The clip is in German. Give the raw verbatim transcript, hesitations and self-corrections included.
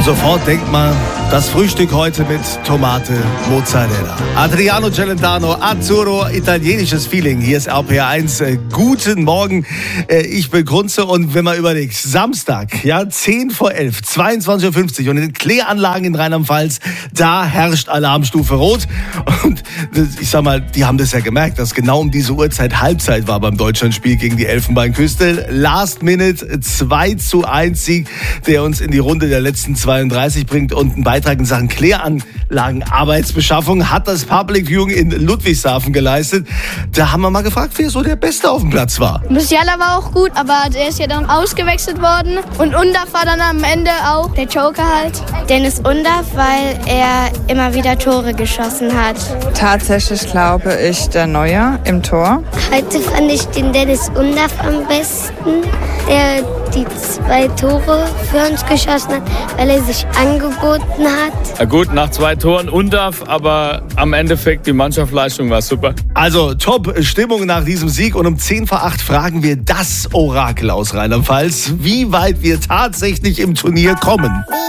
sofort denkt man, das Frühstück heute mit Tomate, Mozzarella. Adriano Celentano, Azzurro, italienisches Feeling. Hier ist R P R eins. Äh, guten Morgen, äh, ich bin Grunze. Und wenn man überlegt, Samstag, ja, zehn vor elf, zweiundzwanzig Uhr fünfzig und in den Kläranlagen in Rheinland-Pfalz, da herrscht Alarmstufe Rot. Und ich sag mal, die haben das ja gemerkt, dass genau um diese Uhrzeit Halbzeit war beim Deutschlandspiel gegen die Elfenbeinküste. Last Minute zwei zu eins Sieg, der uns in die Runde der letzten zweiunddreißig bringt, und ein Beitrag in Sachen Kläranlagen Arbeitsbeschaffung hat das Public Viewing in Ludwigshafen geleistet. Da haben wir mal gefragt, wer so der Beste auf dem Platz war. Musiala war auch gut, aber der ist ja dann ausgewechselt worden. Und Undav war dann am Ende auch der Joker halt. Dennis Undav, weil er immer wieder Tore geschossen hat. Tatsächlich glaube ich der Neuer im Tor. Heute fand ich den Dennis Undav am besten, der die zwei Tore für uns geschossen hat, weil er sich angeboten hat. Na gut, nach zwei Toren Undav, aber am Endeffekt die Mannschaftsleistung war super. Also Top-Stimmung nach diesem Sieg, und um zehn vor acht fragen wir das Orakel aus Rheinland-Pfalz, wie weit wir tatsächlich im Turnier kommen.